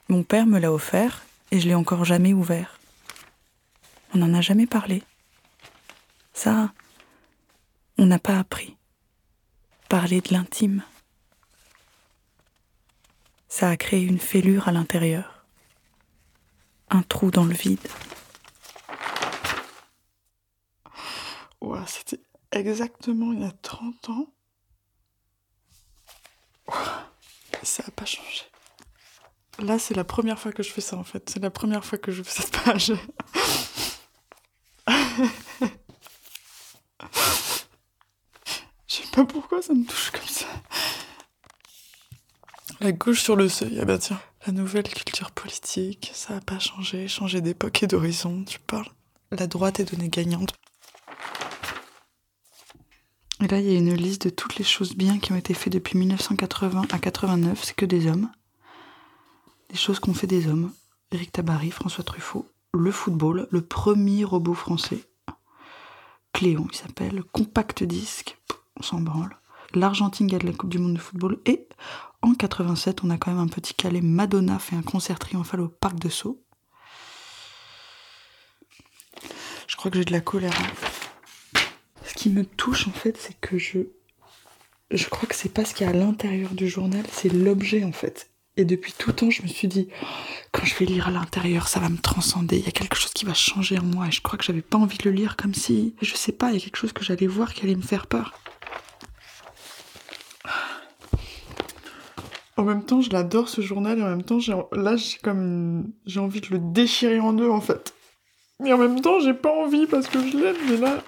Mon père me l'a offert et je l'ai encore jamais ouvert. On n'en a jamais parlé. Ça, on n'a pas appris. Parler de l'intime. Ça a créé une fêlure à l'intérieur. Un trou dans le vide. Ouah, c'était exactement il y a 30 ans. Ouah, ça n'a pas changé. Là, c'est la première fois que je fais ça, en fait. C'est la première fois que je fais cette page. Je sais pas pourquoi ça me touche comme ça. La gauche sur le seuil, ah bah tiens. La nouvelle culture politique, ça n'a pas changé. Changer d'époque et d'horizon, tu parles. La droite est donnée gagnante. Et là, il y a une liste de toutes les choses bien qui ont été faites depuis 1980 à 89. C'est que des hommes. Des choses qu'ont fait des hommes. Éric Tabarly, François Truffaut, le football, le premier robot français. Cléon, il s'appelle. Compact disque, on s'en branle. L'Argentine gagne la Coupe du Monde de football. Et en 87, on a quand même un petit calais. Madonna fait un concert triomphal au Parc de Sceaux. Je crois que j'ai de la colère. Ce qui me touche, en fait, c'est que je crois que c'est pas ce qu'il y a à l'intérieur du journal, c'est l'objet, en fait. Et depuis tout temps, je me suis dit, quand je vais lire à l'intérieur, ça va me transcender. Il y a quelque chose qui va changer en moi. Et je crois que j'avais pas envie de le lire comme si, je sais pas, il y a quelque chose que j'allais voir qui allait me faire peur. En même temps, je l'adore ce journal, et en même temps, j'ai envie de le déchirer en deux, en fait. Mais en même temps, j'ai pas envie parce que je l'aime, mais là,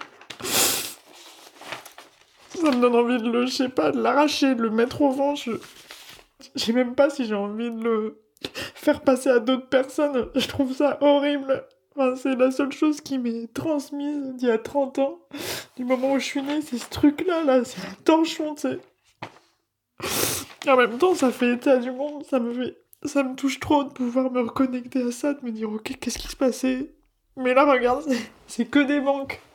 ça me donne envie de le, je sais pas, de l'arracher, de le mettre au vent. Je sais même pas si j'ai envie de le faire passer à d'autres personnes. Je trouve ça horrible. Enfin, c'est la seule chose qui m'est transmise d'il y a 30 ans. Du moment où je suis née, c'est ce truc-là, là, c'est un torchon, tu sais. Et en même temps, ça fait état du monde, ça me touche trop de pouvoir me reconnecter à ça, de me dire, ok, qu'est-ce qui se passait ? Mais là, regarde, c'est que des manques.